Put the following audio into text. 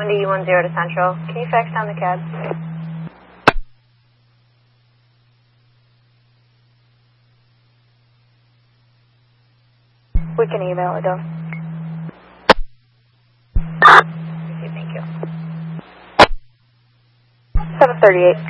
Indy U10 to Central. Can you fax down the cab? We can email it though. Okay, thank you. 738.